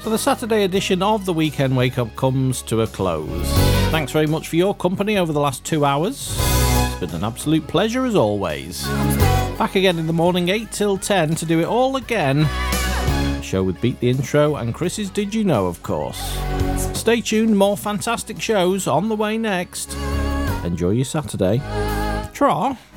So the Saturday edition of the Weekend Wake Up comes to a close. Thanks very much for your company over the last 2 hours. It's been an absolute pleasure as always. Back again in the morning, 8 till 10, to do it all again. A show with Beat the Intro and Chris's Did You Know, of course. Stay tuned, more fantastic shows on the way next. Enjoy your Saturday. Tra.